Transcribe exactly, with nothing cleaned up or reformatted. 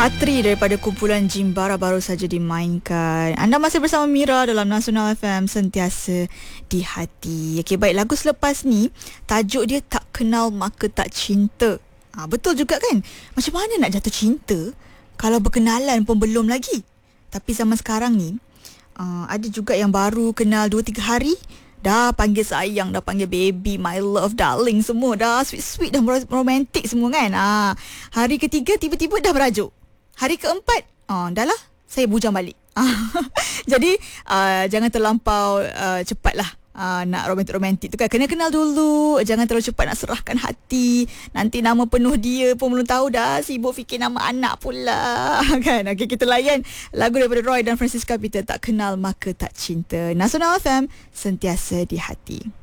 Patri daripada kumpulan Jimbara baru saja dimainkan. Anda masih bersama Mira dalam Nasional F M, sentiasa di hati. Okey, baik, lagu selepas ni tajuk dia Tak Kenal Maka Tak Cinta. Ha, betul juga kan? Macam mana nak jatuh cinta kalau berkenalan pun belum lagi? Tapi zaman sekarang ni uh, ada juga yang baru kenal dua tiga hari dah panggil sayang, dah panggil baby, my love, darling, semua dah sweet-sweet, dah romantik semua kan. Ha, hari ketiga tiba-tiba dah berajuk. Hari keempat, oh, dah lah, saya bujang balik. Jadi, uh, jangan terlampau uh, cepatlah uh, nak romantik-romantik tu kan. Kena kenal dulu, jangan terlalu cepat nak serahkan hati. Nanti nama penuh dia pun belum tahu dah, sibuk fikir nama anak pula. Kan? Okay, kita layan lagu daripada Roy dan Francisca Peter, Tak Kenal Maka Tak Cinta. Nasional F M, sentiasa di hati.